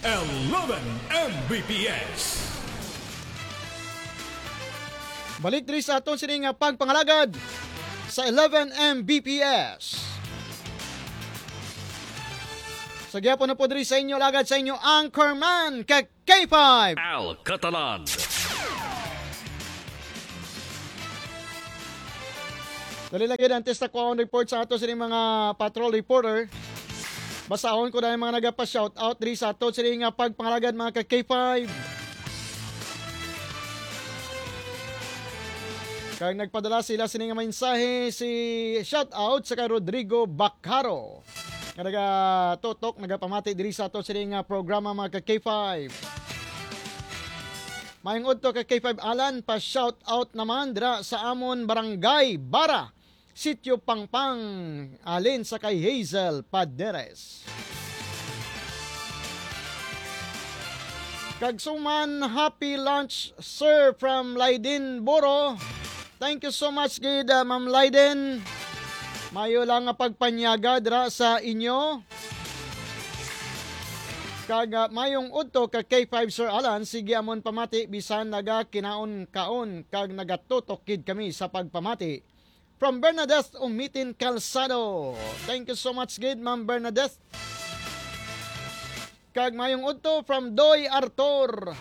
11 Mbps. Balik diri sa aton sining pagpangalagad sa 11 Mbps. Sa gyapon na po diri sa inyo lagad sa inyo Anchorman kay K5 Al Catalan. Dali lagi ang testa ko ang report sa ato sining mga patrol reporter. Basahon ko na yung mga nagapa-shoutout diri sa ato sining pagpangalagad mga kay K5. Kaya nagpadala sila sining mensahe si shoutout sa kay Rodrigo Bacaro. Nga nagatutok, nagapamati diri sa ato sining programa mga kay K5. Mayong udto kay K5 Alan pa shoutout naman dira sa amon barangay Bara. Sitio Pangpang, alin sa kay Hazel Paderes. Kagsuman, happy lunch, sir, from Laiden Boro. Thank you so much, good, Ma'am Laiden. Mayo lang nga pagpanyaga dra sa inyo. Kag mayong udto kag K5 Sir Alan, sige amon pamati bisan naga kinaon-kaon kag nagatutok kid kami sa pagpamati. From Bernadette Umitin Calzado. Thank you so much, good Ma'am Bernadette. Kag mayong udto from Doy Arthur.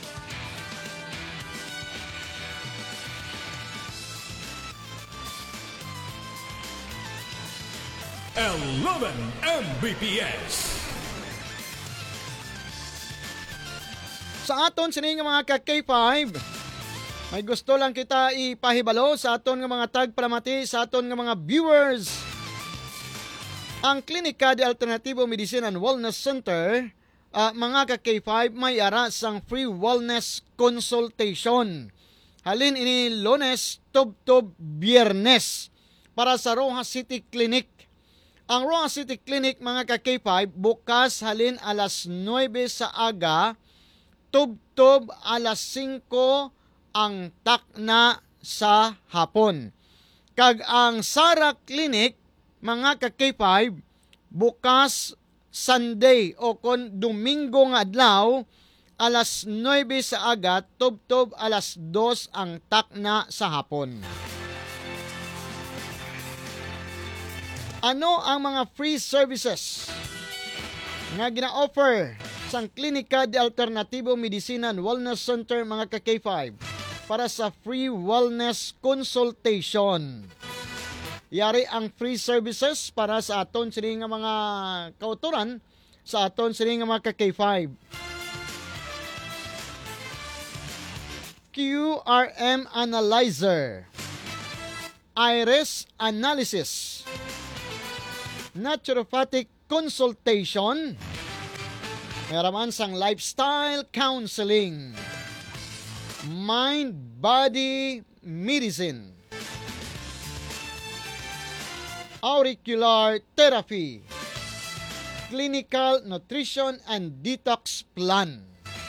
Eleven Mbps. Sa aton sining mga ka-K5, may gusto lang kita ipahibalo sa aton nga mga tagpalamati, sa aton nga mga viewers. Ang Klinika de Alternativo Medicine and Wellness Center, mga ka-K5, may ara sang free wellness consultation. Halin ini Lunes, Tub-Tub, Biyernes para sa Rojas City Clinic. Ang Rojas City Clinic, mga ka-K5, bukas halin alas 9 sa aga, Tub-Tub alas 5 ang takna sa hapon. Kag ang Sara Clinic, mga ka-K5, bukas Sunday o kon Domingo nga adlaw, alas 9 sa aga, Tub-Tub alas 2 ang takna sa hapon. Ano ang mga free services nga gina-offer sa Klinika de Alternativo Medicine and Wellness Center, mga ka-K5, para sa free wellness consultation? Yari ang free services para sa aton sining nga mga kauturan, sa aton sining nga mga ka-K5. QRM analyzer, iris analysis, naturopathic consultation, mayroon sang lifestyle counseling, mind-body medicine, auricular therapy, clinical nutrition and detox plan.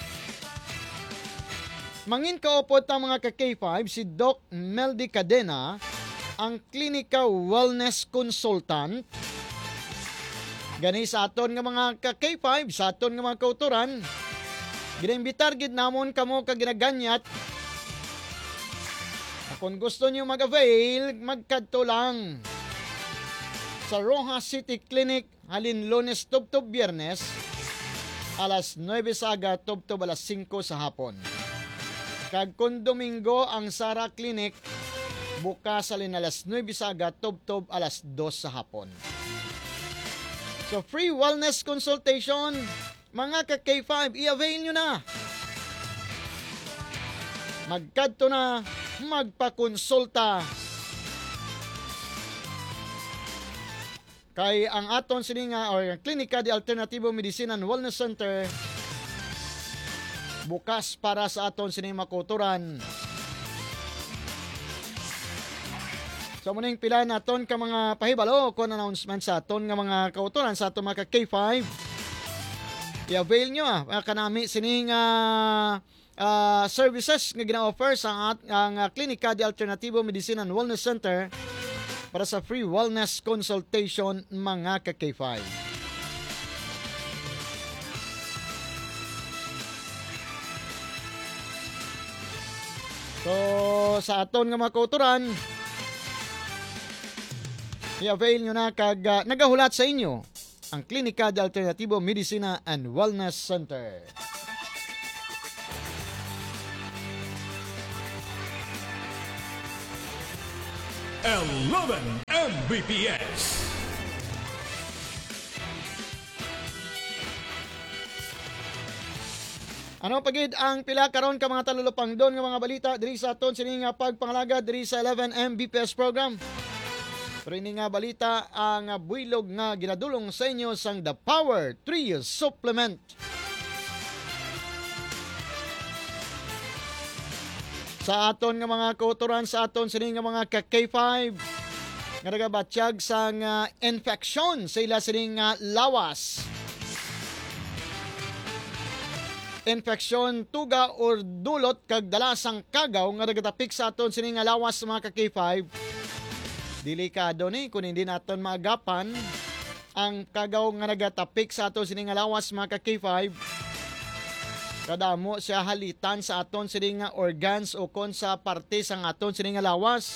Mangin kaupod ang mga ka-K5 si Doc Meldy Cadena, ang clinical wellness consultant. Gani sa aton nga mga ka-K5, sa aton nga mga kauturan, ginimbitar gid namon kamo kag ginaganyat. Kung gusto niyo mag-avail, magkadto lang sa Rojas City Clinic, halin Lunes, Tub-Tub, Biyernes, alas 9 sa aga, Tub-Tub, alas 5 sa hapon. Kag kung Domingo, ang Sara Clinic, bukas halin alas 9 sa aga, Tub-Tub, alas 2 sa hapon. So, free wellness consultation, mga ka-K5, i-avail nyo na. Magkadto na, magpakonsulta. Kay ang aton sininga or Klinika de Alternativo Medicine and Wellness Center, bukas para sa aton sining makuturan. So muning pila naton ka mga pahibalo kon announcement sa aton nga mga kauturan sa aton mga K5. I-avail nyo kanami sining services nga gina-offer sa ang Klinika de Alternativo Medicine and Wellness Center para sa free wellness consultation, mga ka-K5. So sa aton nga mga kauturan, i-avail nyo na kag nagahulat sa inyo ang Klinika de Alternativo Medicina and Wellness Center. El-11 Mbps. Ano pagid ang pila karon ka mga talulupang doon nga mga balita diri sa aton sini nga pagpangalaga diri sa 11 Mbps program. Pero ini nga balita ang builog nga ginadulong sa inyo sang The Power 3 Supplement. Sa aton nga mga kauturan sa aton sini nga mga ka-K5 nga nagabatsyag sang infection sa ila sini nga lawas. Infeksyon, tuga or dulot kag dalasang kagaw nga nagatapik sa aton sini nga lawas mga ka-K5. Delikado ni kung hindi naton maagapan ang kagaw nga nagatapik sa aton sini nga lawas mga ka-K5. Kadamo siya halitan sa aton sini nga organs o kon sa parte sang aton sini nga lawas.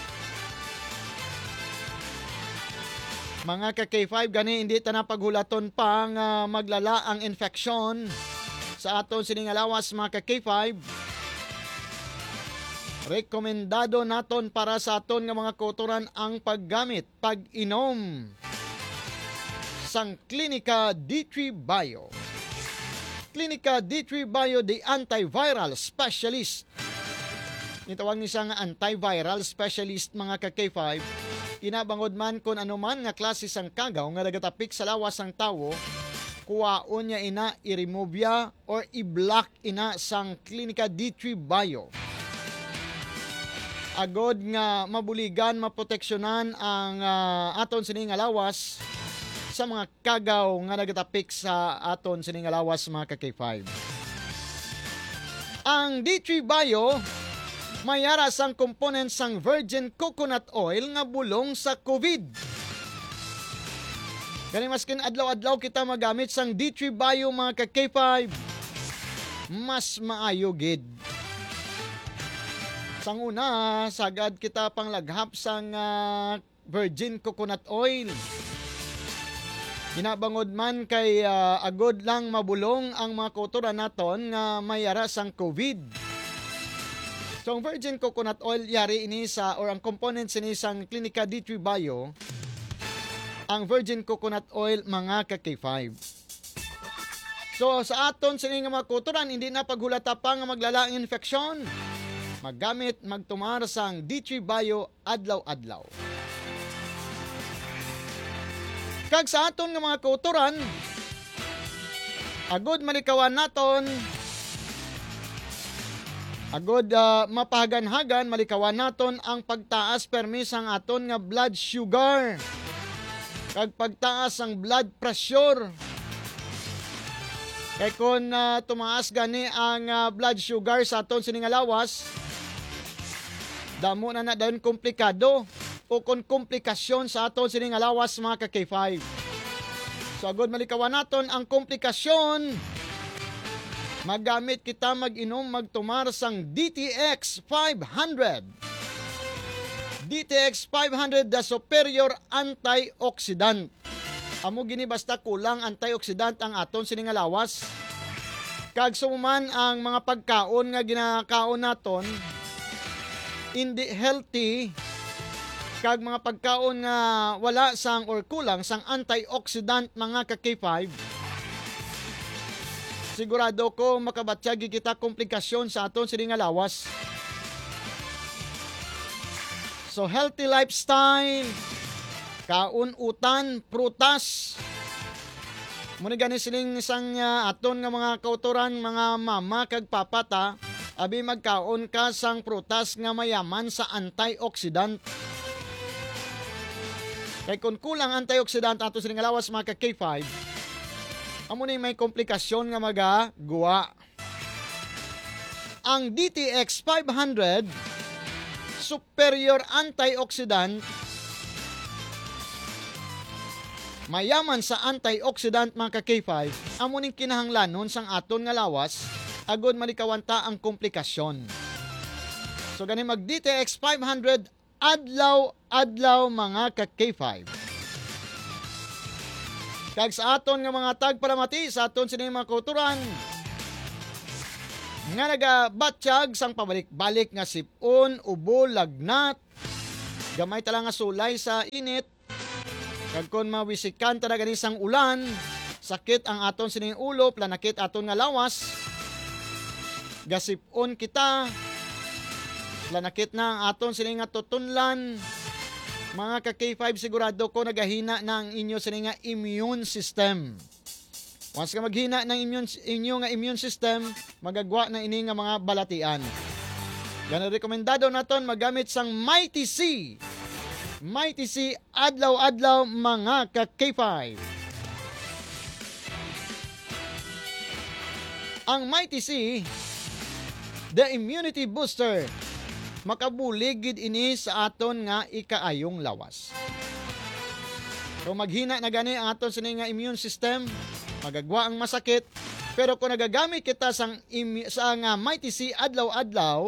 Mga ka-K5 gani hindi ta na paghulaton pa nga maglala ang infeksyon sa aton sining lawas mga ka-K5. Rekomendado naton para sa aton nga mga kauturan ang paggamit, pag-inom sang Klinika D3 Bio. Klinika D3 Bio, the antiviral specialist. Nitawag ni siya nga antiviral specialist mga ka-K5. Inabangod man kung anuman nga klase sang kagaw nga nagatapik sa lawas sang tawo, kuwaon niya ina i-remove ya or i-block ina sang Klinika D3 Bio. Agod nga mabuligan, maproteksyonan ang aton sining lawas sa mga kagaw nga nagatapik sa aton sining lawas mga ka-K5. Ang D3 Bio mayara sang components sang virgin coconut oil nga bulong sa COVID. Kani maskin adlaw-adlaw kita magamit sang D3 Bio mga ka-K5, mas maayo gid. Sang una, sagad kita panglaghap sang virgin coconut oil. Ginabangod man kay agod lang mabulong ang mga kauturan naton nga mayara sang COVID. So ang virgin coconut oil yari ini sa or ang components ini sang Klinika D3 Bio, ang virgin coconut oil mga ka-K5. So sa aton sa nga mga kauturan, hindi na paghulata pa nga maglala ang infeksyon. Maggamit, magtumar sang D3 Bio adlaw-adlaw. Kag sa aton nga mga kauturan, agod malikawan naton, agod mapahagan-hagan, malikawan naton ang pagtaas permis ang aton nga blood sugar. Kag pagtaas ang blood pressure. Kay kung tumaas gani ang blood sugar sa aton sining lawas, damo na dayon komplikado o kung komplikasyon sa aton sining lawas mga ka-K5. So agod malikawan naton ang komplikasyon, maggamit kita mag-inom magtumar sang DTX 500. DTX 500 the superior antioxidant. Amo gini basta kulang antioxidant ang aton sining lawas. Kag sumuman ang mga pagkaon nga ginakaon naton hindi healthy, kag mga pagkaon nga wala sang or kulang sang antioxidant mga ka-K5, sigurado ko makabatyagi kita komplikasyon sa aton sining lawas. So healthy lifestyle, kaun-utan, prutas. Muna gani siling isang aton nga mga kauturan, mga mama kag papata, abi magkaon ka sang prutas nga mayaman sa antioxidant. Kay kung kulang antioxidant ato siling lawas mga ka-K5, amo ni may komplikasyon nga magagawa. Ang DTX 500 superior antioxidant, mayaman sa antioxidant mga ka-K5, amo ning kinahanglanon sang aton nga lawas agod malikawanta ang komplikasyon. So gani mag DTX 500 adlaw mga ka K5. Kag sa aton nga mga tagpalamati sa aton sini mga kauturan nga nagabatsyag sang pabalik-balik nga sipon, ubo, lagnat, gamay tala nga sulay sa init, kag kon mawisikan ta gani sang ulan, sakit ang aton sining ulo, planakit aton nga lawas, gasipon kita, planakit na ang aton sining nga tutunlan. Mga ka K5, sigurado ko nagahina na ang inyo sining nga immune system. Once ka maghina ng inyo nga immune system, magagwa na ini nga mga balatian. Ganun rekomendado naton magamit sang Mighty C. Mighty C adlaw-adlaw mga ka K5. Ang Mighty C, the immunity booster, makabuligid ini sa aton nga ikaayong lawas. Kung maghina na gani ang aton sini nga immune system, magagwa ang masakit. Pero kung nagagamit kita sa Mighty C adlaw-adlaw,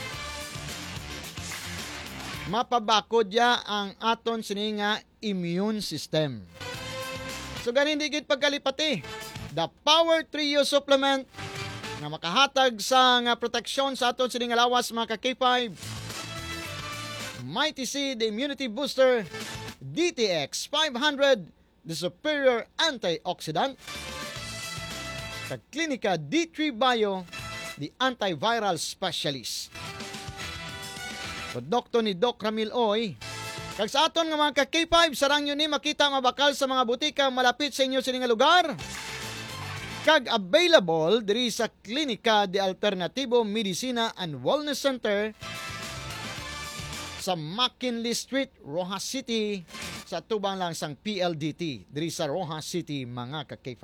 mapabakod ya ang aton sini nga immune system. So ganin digit pagkalipati, the Power Trio Supplement nga makahatag sa nga proteksyon sa aton sini nga lawas mga ka K5. Mighty C, the immunity booster, DTX 500, the superior antioxidant, kag Klinika D3 Bio, the antiviral specialist. Produkto ni Doc Ramil Oy. Kag sa aton nga mga ka K5, sarang yun ni makita mabakal sa mga butika malapit sa inyo sini nga lugar. Kag available diri sa Klinika de Alternativo Medicina and Wellness Center sa McKinley Street, Rojas City, sa tubang lang sang PLDT diri sa Rojas City mga ka K5.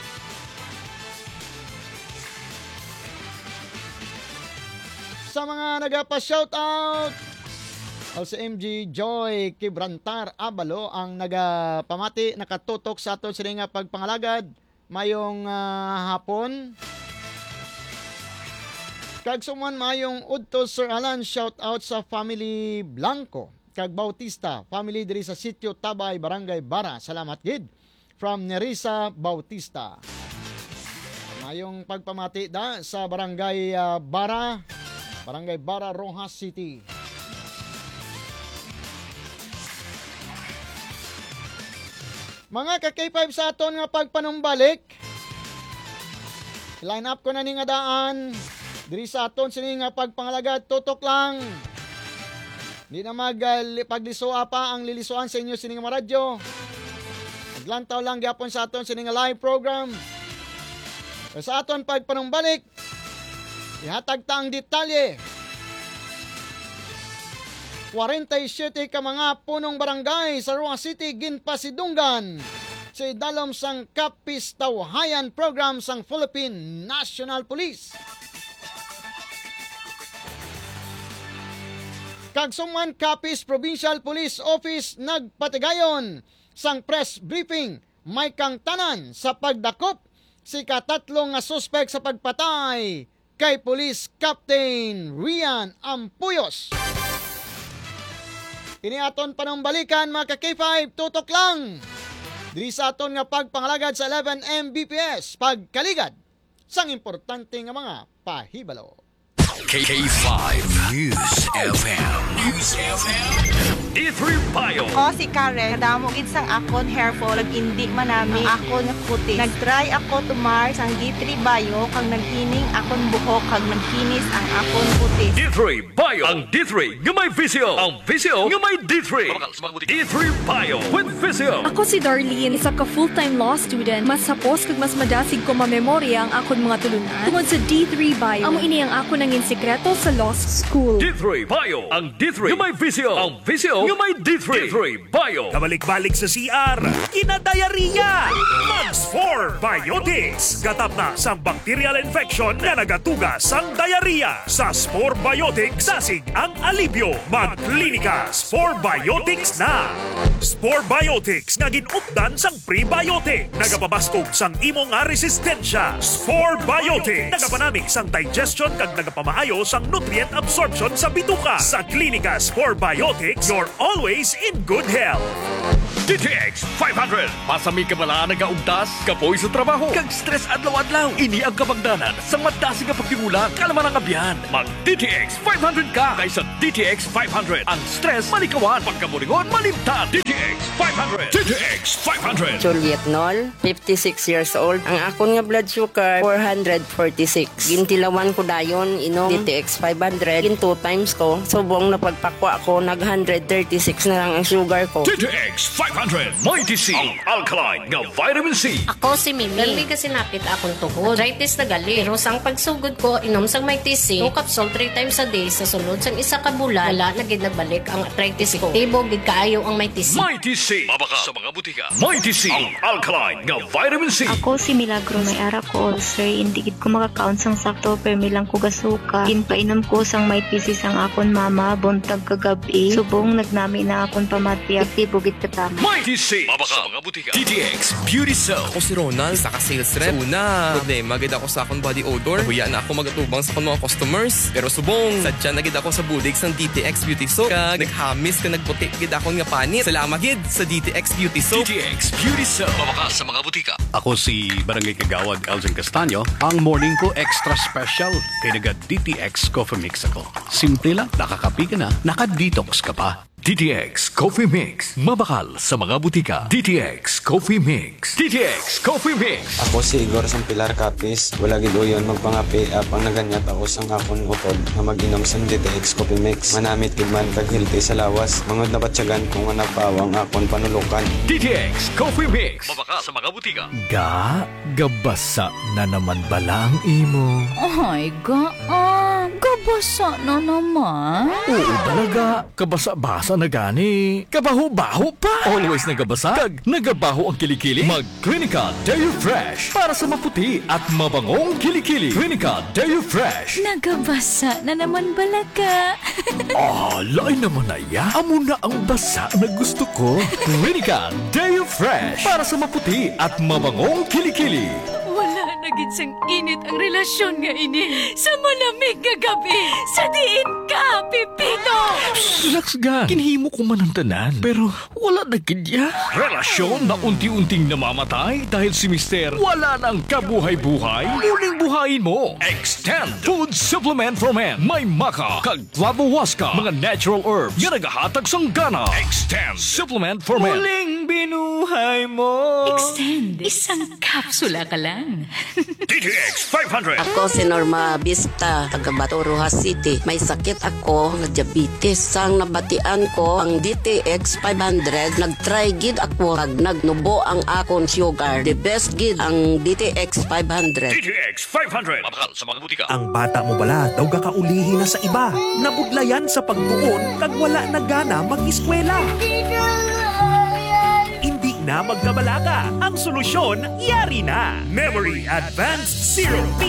Sa mga nagapa-shoutout, LCMG Joy Kibrantar Abalo ang nagapamati, nakatutok sa aton sila nga pagpangalagad mayong hapon. Kag sumuan mayong udto Sir Alan, shout out sa family Blanco kag Bautista, family diri sa Sitio Tabay, Barangay Bara. Salamat gid from Nerissa Bautista. Mayong pagpamati da sa Barangay Bara, Barangay Bara, Rojas City. Mga ka-K5 sa aton nga pagpanumbalik, line up ko na ni nga daan diri sa aton sini nga pagpangalagad, tutok lang. Di na paglisua pa ang lilisuan sa inyo sini nga radyo. Naglantaw lang gyapon sa aton sini nga live program. Sa aton pagpanumbalik, ihatag ta ang detalye. 47 ka mga punong barangay sa Rojas City, ginpasidunggan sa idalom sang Kapistawhayan program sang Philippine National Police. Kagsumman Capiz Provincial Police Office nagpatigayon sang press briefing may kang tanan sa pagdakop si katatlong nga suspect sa pagpatay kay Police Captain Rian Ampuyos. Kini aton panumbalikan mga ka-K5, tutok lang. Diri sa aton nga pagpangalagad sa 11 Mbps, pagkaligad sang importante nga mga pahibalo. K5 News FM. News FM. D3 Bio. Ako si Karen, kadamo gid sang akon hair fall, ag indi manami akon nga kutis. Nagtry ako tumar sang D3 Bio kang nagkining akon buhok kag nagkinis ang akon kutis. D3 Bio. Ang D3 nga may visio. Ang visio nga may D3. D3 Bio with visio. Ako si Darlene, isa ka full-time law student. Mas sapos kag mas madasig ko mamemorya ang akon mga tulunan tungod sa D3 Bio. Amo ini ang ako nangin sikreto sa law school. D3 Bio. Ang D3 nga may visio. Ang visio nga may D3. D3 Bio. Kabalik-balik sa CR, kinadayariya. Mags 4 Biotics. Gatap na sa bacterial infection na nagatugas ang diarrhea. Sa Spore Biotics, sasig ang alibyo. Magklinika, Spore Biotics na. Spore Biotics nga ginupdan sang prebiotic. Nagapabastog sang imo nga resistensya. Spore Biotics. Nagapanamig sang digestion kag nagapamaayo sang nutrient absorption sa bituka. Sa klinika Spore Biotics, you're always in good health. DTX 500. Pasami ka bala nagaugtas, kapoy sa trabaho, kag stress adlaw-adlaw. Ini ang kabangdanan sa madasi nga pagtigula, kalaman ang abyan. Mag DTX 500 ka kaysa DTX 500. Ang stress malikawan, pagkaburingon malimtan. DTX 500. DTX 500. Juliet Nol, 56 years old. Ang akon nga blood sugar, 446. Gintilawan ko dayon, inom DTX 500. Gin 2 times ko. Subong na pagpakwa ko, nag 136 na lang ang sugar ko. DTX 500. Mighty C. Ang alkaline nga vitamin C. Ako si Mimi. Gali kasi napit akong tuhod. Arthritis na gali. Pero sang pagsugod ko, inom sang Mighty C. 2 capsule 3 times a day. Sa sunod sang isa ka bulan, wala na gid nagbalik ang arthritis ko. Tibo gid kaayo ang Mighty C. Mighty C. Mabaka sa mga butika. Mighty C. Ang alkaline nga vitamin C. Ako si Milagro, may ara ko ulcer, hindi gid ko makakaon sang sakto pero milang ko gasuka. Ginpainom ko sang may pisis ang akon mama buntag kagabi. Subong nagnami na akon pamati aktibo gid katama. Mighty C. Mabaka sa mga butika. DTX Beauty Soap. Ako si Ronald, saka sales rep. So una, problema gid ako sa akong body odor. Huya na ako magatubang sa akong mga customers. Pero subong, sadya na gid ako sa budig sang DTX Beauty Soap. Kag naghamis ka nagputi gid akong nga panit. Salamat gid sa DTX Beauty Soap. DTX Beauty Soap. Mabaka sa mga butika. Ako si Barangay Kagawad Elgin Castaño. Ang morning ko extra special kay naga DTX Coffee Mix ako. Simple lang, nakakapi ka na, naka-detox ka pa. DTX Coffee Mix. Mabakal sa mga butika. DTX Coffee Mix. DTX Coffee Mix. Ako si Igor sang Pilar Capiz. Wala gid uyon magpangapi apang naganyat ako sang akon utod nga mag-inom sang DTX Coffee Mix. Manamit gid man kag healthy sa lawas. Mangod na batyagan kung nga napawang akon panulukan. DTX Coffee Mix. Mabaka sa mga butika. Gabasa na naman balang imo. Ay, gabasa na naman. Oo talaga, kabasa-basa na gani. Kabaho-baho pa. Always nagabasa, kag nagabaho ang kilikili. Mag Clinica Dairy Fresh para sa maputi at mabangong kilikili. Clinica Dairy Fresh. Nagabasa na naman balaga. Lain naman na ya. Amo na ang basa na gusto ko. Clinica Dairy Fresh para sa maputi at mabangong kilikili. Wala na gid sang init ang relasyon nga ini. Sa malamig nga gabi, sa diin ka, Pipito! Relax ga. Kinhimo ko man ang tanan. Pero wala na gid ya. Relasyon na unti-unting namamatay dahil si Mister wala nang kabuhay-buhay. Muling buhayin mo. Extend Food Supplement for Men. May maka, kag flavowaska, mga natural herbs nga nagahatag sang gana. Extend Supplement for Men. Muling binuhay mo. Extend. Isang kapsula ka lang. DTX 500. Ako si Norma Vista, taga Bato, Rojas City. May sakit ako nga diabetes. Sang nabatian ko ang DTX 500, nagtry gid ako kag nagnubo ang akon sugar. The best gid ang DTX 500. DTX 500. Mabakal sa mga butika. Ang bata mo bala daw gakaulihi na sa iba. Nabudlayan sa pagtuon kag wala na gana mag-eskwela. Hindi na magkabalaga. Ang solusyon, yari na. Memory Advanced Serum